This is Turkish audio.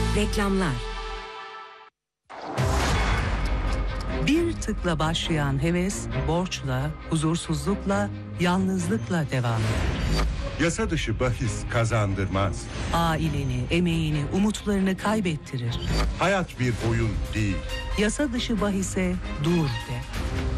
Reklamlar. Bir tıkla başlayan heves, borçla, huzursuzlukla, yalnızlıkla devam eder. Yasa dışı bahis kazandırmaz. Aileni, emeğini, umutlarını kaybettirir. Hayat bir oyun değil. Yasa dışı bahise dur de.